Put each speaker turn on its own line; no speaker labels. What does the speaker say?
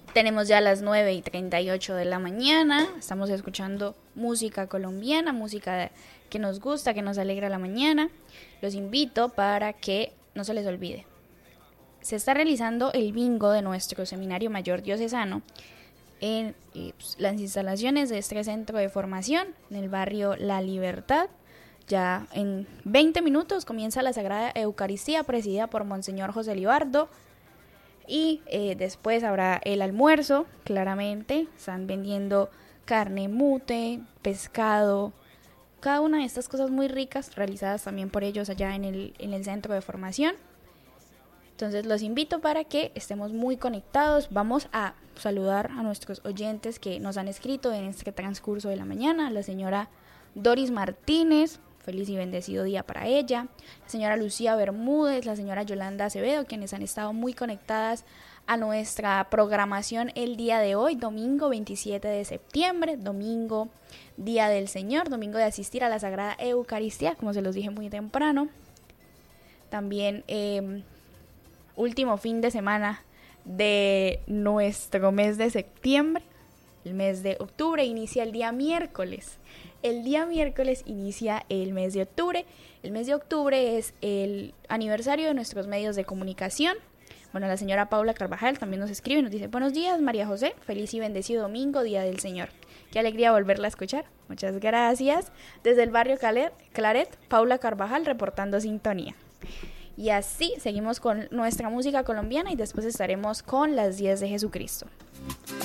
Tenemos ya las 9:38 de la mañana, estamos escuchando música colombiana, música que nos gusta, que nos alegra la mañana. Los invito para que no se les olvide. Se está realizando el bingo de nuestro Seminario Mayor Diocesano en las instalaciones de este centro de formación en el barrio La Libertad. Ya en 20 minutos comienza la Sagrada Eucaristía presidida por Monseñor José Libardo. Y después habrá el almuerzo, claramente. Están vendiendo carne mute, pescado, cada una de estas cosas muy ricas realizadas también por ellos allá en el centro de formación. Entonces los invito para que estemos muy conectados. Vamos a saludar a nuestros oyentes que nos han escrito en este transcurso de la mañana. La señora Doris Martínez, feliz y bendecido día para ella. La señora Lucía Bermúdez, la señora Yolanda Acevedo, quienes han estado muy conectadas a nuestra programación el día de hoy, domingo 27 de septiembre, domingo, Día del Señor, domingo de asistir a la Sagrada Eucaristía, como se los dije muy temprano. También último fin de semana de nuestro mes de septiembre. El mes de octubre inicia el día miércoles. El día miércoles inicia el mes de octubre. El mes de octubre es el aniversario de nuestros medios de comunicación. Bueno, la señora Paula Carvajal también nos escribe y nos dice: buenos días, María José, feliz y bendecido domingo, Día del Señor. Qué alegría volverla a escuchar. Muchas gracias. Desde el barrio Claret, Paula Carvajal reportando sintonía. Y así seguimos con nuestra música colombiana y después estaremos con las 10 de Jesucristo.